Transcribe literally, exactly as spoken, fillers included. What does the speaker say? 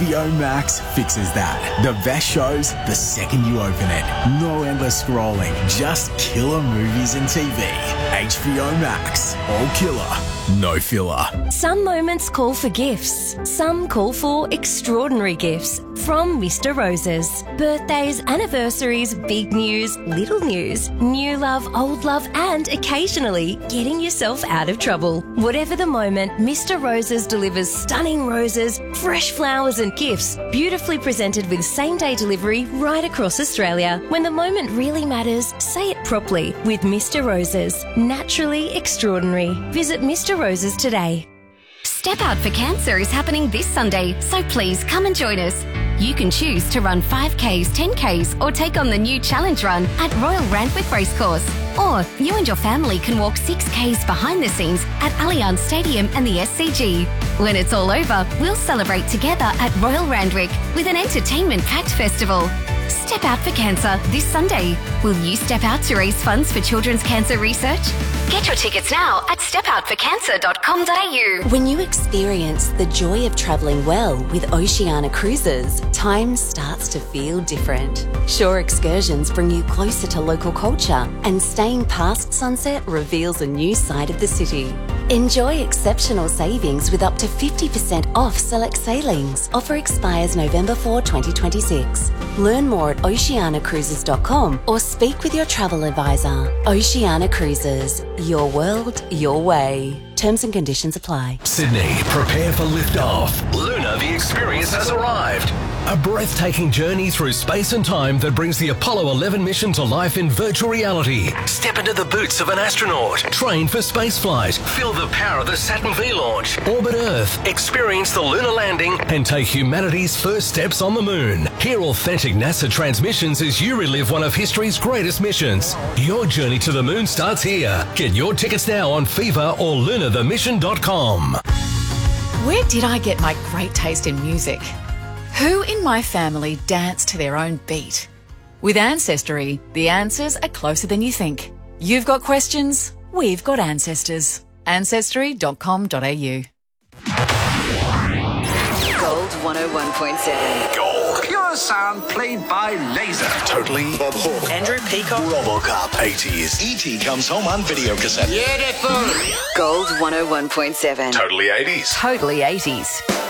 B O Max fixes that. The best shows the second you open it. No endless scrolling, just killer movies and T V. H B O Max. All killer, no filler. Some moments call for gifts. Some call for extraordinary gifts from Mister Roses. Birthdays, anniversaries, big news, little news, new love, old love, and occasionally getting yourself out of trouble. Whatever the moment, Mister Roses delivers stunning roses, fresh flowers and gifts, beautifully presented with same-day delivery right across Australia. When the moment really matters, say it properly with Mister Roses. Naturally extraordinary. Visit Mister Roses today. Step Out for Cancer is happening this Sunday, so please come and join us. You can choose to run five Ks, ten Ks or take on the new challenge run at Royal Randwick Racecourse. Or you and your family can walk six Ks behind the scenes at Allianz Stadium and the S C G. When it's all over, we'll celebrate together at Royal Randwick with an entertainment-packed festival. Step Out for Cancer this Sunday. Will you step out to raise funds for children's cancer research? Get your tickets now at step out for cancer dot com dot a u. When you experience the joy of travelling well with Oceania Cruises, time starts to feel different. Shore excursions bring you closer to local culture, and staying past sunset reveals a new side of the city. Enjoy exceptional savings with up to fifty percent off select sailings. Offer expires November fourth, twenty twenty-six. Learn more at oceania cruises dot com or speak with your travel advisor. Oceania Cruises, your world, your way. Terms and conditions apply. Sydney, prepare for liftoff. Luna the Experience has arrived. A breathtaking journey through space and time that brings the Apollo eleven mission to life in virtual reality. Step into the boots of an astronaut. Train for spaceflight. Feel the power of the Saturn V launch. Orbit Earth. Experience the lunar landing and take humanity's first steps on the moon. Hear authentic NASA transmissions as you relive one of history's greatest missions. Your journey to the moon starts here. Get your tickets now on Fever or lunar the mission dot com. Where did I get my great taste in music? Who in my family danced to their own beat? With Ancestry, the answers are closer than you think. You've got questions, we've got ancestors. ancestry dot com dot a u. Gold one oh one point seven. Gold. Pure sound played by Laser. Totally. Bob Hawke. Andrew Peacock. Robocop. eighties. E T comes home on video cassette. Beautiful. Gold one oh one point seven. Totally eighties. Totally eighties.